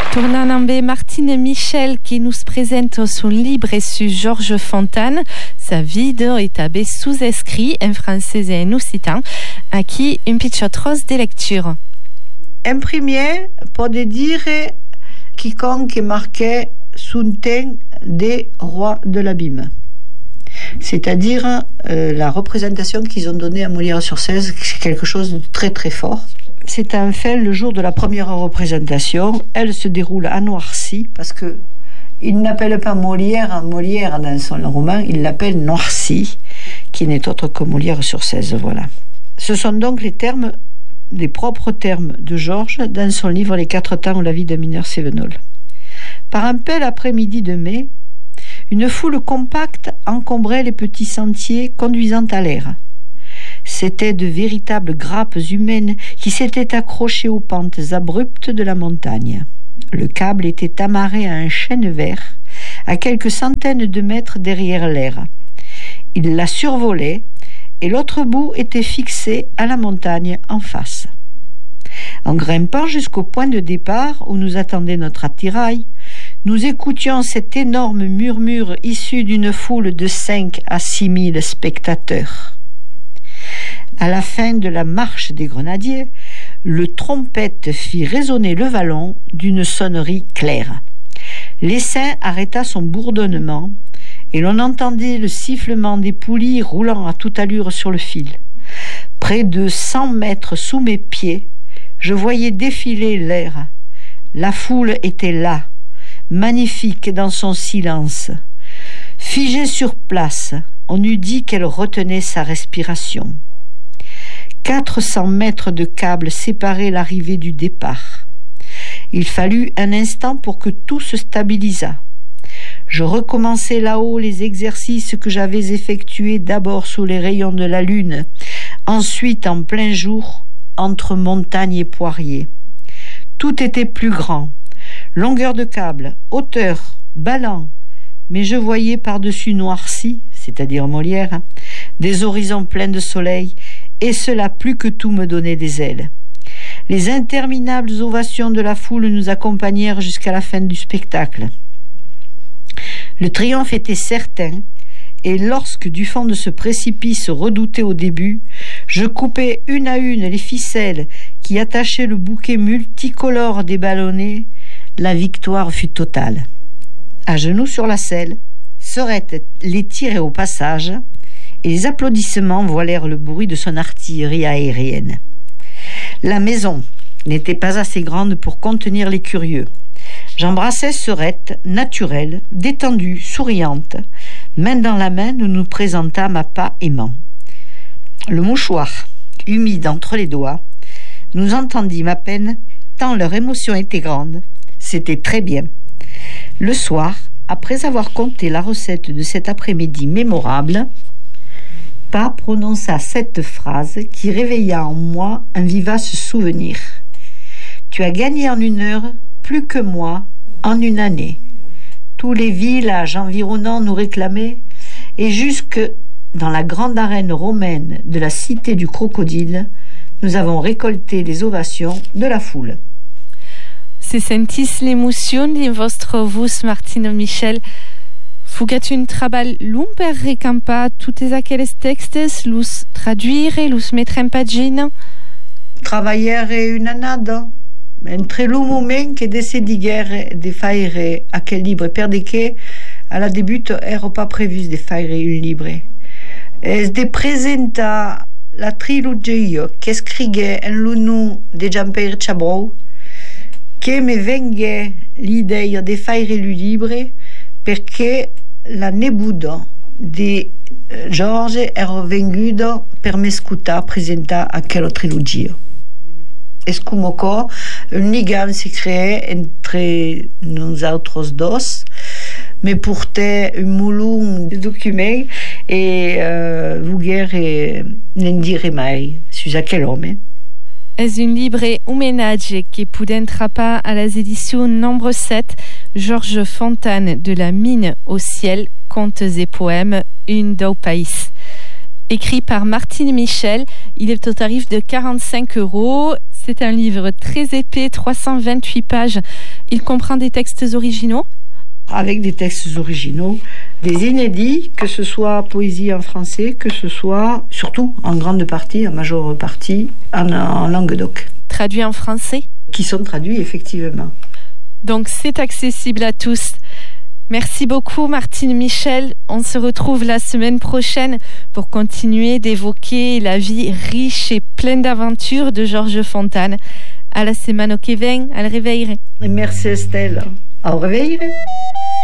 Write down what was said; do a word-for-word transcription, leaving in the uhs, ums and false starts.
Tornant amb Martine Michel qui nous présente son livre sur Georges Fontane. Sa vida est abé sous-écrit en français et en occitan. Aquí un petit trosse de lecture. En premier, pour dire quiconque marquait son temps des rois de l'abîme. C'est-à-dire euh, la représentation qu'ils ont donnée à Molière-sur-Cèze, c'est quelque chose de très très fort. C'est enfin le jour de la première représentation. Elle se déroule à Noircy parce que il n'appelle pas Molière Molière dans son roman, il l'appelle Noircy, qui n'est autre que Molière-sur-Cèze. Voilà. Ce sont donc les termes, les propres termes de Georges dans son livre Les Quatre Temps ou la vie d'un mineur cévenol. Par un bel après-midi de mai, une foule compacte encombrait les petits sentiers conduisant à l'air. C'étaient de véritables grappes humaines qui s'étaient accrochées aux pentes abruptes de la montagne. Le câble était amarré à un chêne vert, à quelques centaines de mètres derrière l'air. Il la survolait et l'autre bout était fixé à la montagne en face. En grimpant jusqu'au point de départ où nous attendait notre attirail, nous écoutions cet énorme murmure issu d'une foule de cinq à six mille spectateurs. À la fin de la marche des grenadiers, le trompette fit résonner le vallon d'une sonnerie claire. L'essaim arrêta son bourdonnement et l'on entendit le sifflement des poulies roulant à toute allure sur le fil. Près de cent mètres sous mes pieds, je voyais défiler l'air. La foule était là, magnifique dans son silence. Figée sur place, on eût dit qu'elle retenait sa respiration. Quatre cents mètres de câble séparaient l'arrivée du départ. Il fallut un instant pour que tout se stabilisât. Je recommençai là-haut les exercices que j'avais effectués d'abord sous les rayons de la lune, ensuite en plein jour, entre montagne et poirier. Tout était plus grand. Longueur de câble, hauteur, ballon, mais je voyais par-dessus Noircy, c'est-à-dire Molière, des horizons pleins de soleil, et cela plus que tout me donnait des ailes. Les interminables ovations de la foule nous accompagnèrent jusqu'à la fin du spectacle. Le triomphe était certain, et lorsque du fond de ce précipice redouté au début, je coupai une à une les ficelles qui attachaient le bouquet multicolore des ballonnets, la victoire fut totale. À genoux sur la selle, Sorette les tirait au passage, et les applaudissements voilèrent le bruit de son artillerie aérienne. La maison n'était pas assez grande pour contenir les curieux. J'embrassai Sorette, naturelle, détendue, souriante. Main dans la main, nous nous présentâmes à pas aimants. Le mouchoir, humide entre les doigts, nous entendîmes à peine, tant leur émotion était grande. C'était très bien. Le soir, après avoir compté la recette de cet après-midi mémorable, Pa prononça cette phrase qui réveilla en moi un vivace souvenir. « Tu as gagné en une heure plus que moi en une année. Tous les villages environnants nous réclamaient, et jusque dans la grande arène romaine de la cité du crocodile, nous avons récolté les ovations de la foule. » Se sentis l'émotion din vostre voix, Martine Michel. Fugat un treball lung per recampar totes aquelles textes, los traduire, los mettre en pagina? Travaillere una annada, entre lo moment que decidiguere de faire aquel libre, perché à la début ero pas prévu de faire un libre. Es de presentar la trilogia que scrigue en lo nom de Jean-Pierre Chabrol, che me vengue l'idea de faire le libre perché la nebuda di George era venguda per me scutar presenta aquella trilogia. Es como que un ligam se crée entre nous autres dos, mais pourtant un moulon de documents et euh, vous guère n'en dire mai sur aquel homme. Es un libre homenatge que podem trapar à les éditions nombre sept, Georges Fontane de la mine au ciel, contes et poèmes, une dau pays. Écrit par Martine Michel, il est au tarif de quarante-cinq euros. C'est un livre très épais, trois cent vingt-huit pages. Il comprend des textes originaux ? Avec des textes originaux, des inédits, que ce soit poésie en français, que ce soit, surtout en grande partie, en majeure partie, en, en languedoc. Traduits en français ? Qui sont traduits, effectivement. Donc c'est accessible à tous. Merci beaucoup Martine Michel. On se retrouve la semaine prochaine pour continuer d'évoquer la vie riche et pleine d'aventures de Georges Fontane. À la semana que vem, al reveire. Merci Estelle. Au revoir.